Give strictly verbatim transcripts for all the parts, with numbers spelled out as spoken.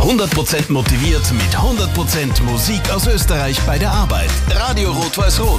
hundert Prozent motiviert mit hundert Prozent Musik aus Österreich bei der Arbeit. Radio Rot-Weiß-Rot.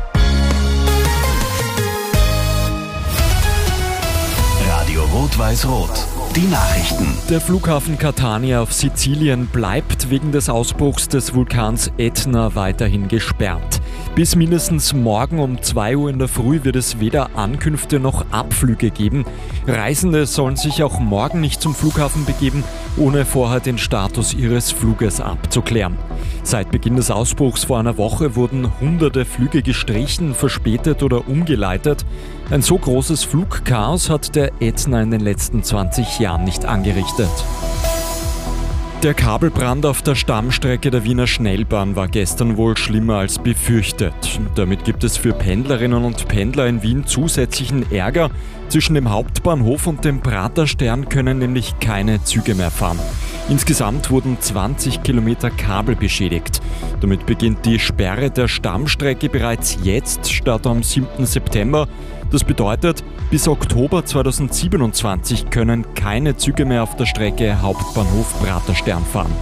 Radio Rot-Weiß-Rot. Die Nachrichten. Der Flughafen Catania auf Sizilien bleibt wegen des Ausbruchs des Vulkans Ätna weiterhin gesperrt. Bis mindestens morgen um zwei Uhr in der Früh wird es weder Ankünfte noch Abflüge geben. Reisende sollen sich auch morgen nicht zum Flughafen begeben, ohne vorher den Status ihres Fluges abzuklären. Seit Beginn des Ausbruchs vor einer Woche wurden hunderte Flüge gestrichen, verspätet oder umgeleitet. Ein so großes Flugchaos hat der Ätna in den letzten zwanzig Jahren nicht angerichtet. Der Kabelbrand auf der Stammstrecke der Wiener Schnellbahn war gestern wohl schlimmer als befürchtet. Damit gibt es für Pendlerinnen und Pendler in Wien zusätzlichen Ärger. Zwischen dem Hauptbahnhof und dem Praterstern können nämlich keine Züge mehr fahren. Insgesamt wurden zwanzig Kilometer Kabel beschädigt. Damit beginnt die Sperre der Stammstrecke bereits jetzt statt am siebten September. Das bedeutet, bis Oktober zweitausendsiebenundzwanzig können keine Züge mehr auf der Strecke Hauptbahnhof Praterstern fahren.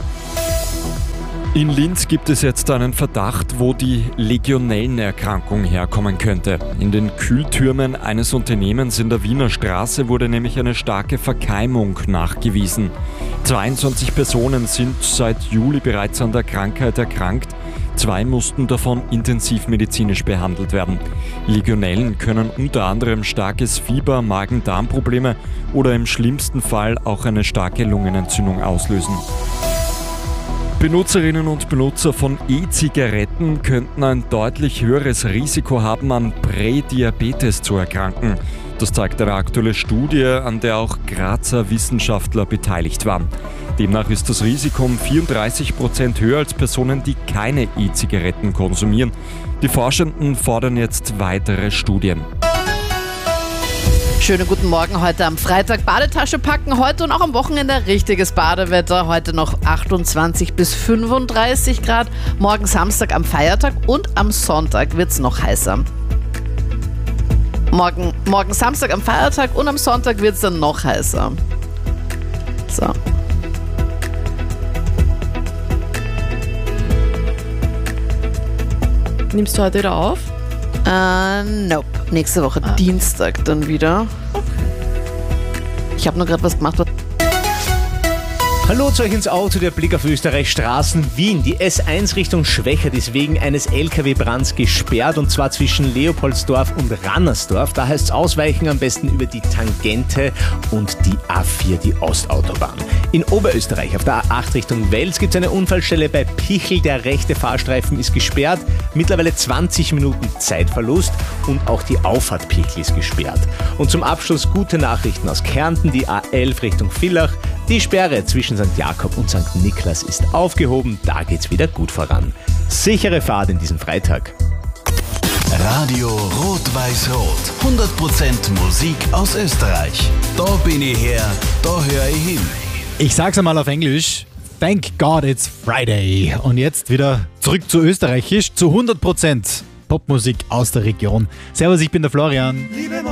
In Linz gibt es jetzt einen Verdacht, wo die Legionellenerkrankung herkommen könnte. In den Kühltürmen eines Unternehmens in der Wiener Straße wurde nämlich eine starke Verkeimung nachgewiesen. zweiundzwanzig Personen sind seit Juli bereits an der Krankheit erkrankt. Zwei mussten davon intensivmedizinisch behandelt werden. Legionellen können unter anderem starkes Fieber, Magen-Darm-Probleme oder im schlimmsten Fall auch eine starke Lungenentzündung auslösen. Benutzerinnen und Benutzer von E-Zigaretten könnten ein deutlich höheres Risiko haben, an Prädiabetes zu erkranken. Das zeigt eine aktuelle Studie, an der auch Grazer Wissenschaftler beteiligt waren. Demnach ist das Risiko um vierunddreißig Prozent höher als Personen, die keine E-Zigaretten konsumieren. Die Forschenden fordern jetzt weitere Studien. Schönen guten Morgen heute am Freitag. Badetasche packen, heute und auch am Wochenende richtiges Badewetter. Heute noch achtundzwanzig bis fünfunddreißig Grad. Morgen Samstag am Feiertag und am Sonntag wird es noch heißer. Morgen, morgen Samstag am Feiertag und am Sonntag wird es dann noch heißer. So. Nimmst du heute wieder auf? Äh, nope. Nächste Woche ah. Dienstag dann wieder. Okay. Ich habe nur gerade was gemacht. Hallo zu euch ins Auto, der Blick auf Österreich, Straßen Wien. Die S eins Richtung Schwächert ist wegen eines L K W-Brands gesperrt und zwar zwischen Leopoldsdorf und Rannersdorf. Da heißt es ausweichen am besten über die Tangente und die A vier, die Ostautobahn. In Oberösterreich auf der A acht Richtung Wels gibt es eine Unfallstelle bei Pichel. Der rechte Fahrstreifen ist gesperrt. Mittlerweile zwanzig Minuten Zeitverlust und auch die Auffahrt Pichel ist gesperrt. Und zum Abschluss gute Nachrichten aus Kärnten, die A elf Richtung Villach. Die Sperre zwischen Sankt Jakob und Sankt Niklas ist aufgehoben, da geht's wieder gut voran. Sichere Fahrt in diesem Freitag. Radio Rot-Weiß-Rot. hundert Prozent Musik aus Österreich. Da bin ich her, da höre ich hin. Ich sag's einmal auf Englisch. Thank God it's Friday. Und jetzt wieder zurück zu Österreichisch, zu hundert Prozent Popmusik aus der Region. Servus, ich bin der Florian.